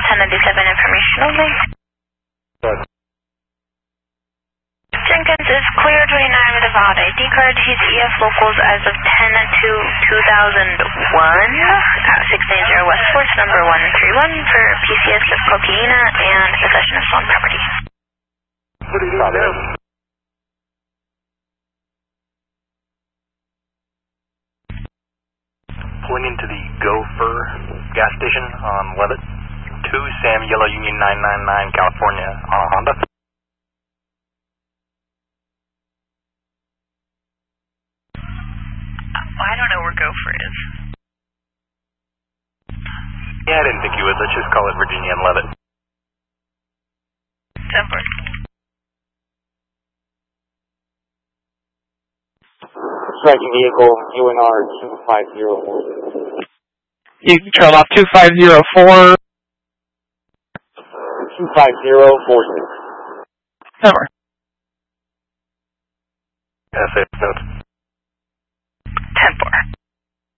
1097 information only. Good. Jenkins is cleared 29 with a valid ID card. He's EF locals as of 10-2-2001 at 690 West 4th, number 131 for PCS of cocaine and possession of stolen property. What do you do? Pulling into the Gopher gas station on Levitt. 2 Sam Yellow Union 999 California on a Honda. I don't know where Gopher is. Yeah, I didn't think you would. Let's just call it Virginia and Levitt. 10-4. Striking vehicle, UNR 2504. You can trail off 2504. 25046. Number. SA notes.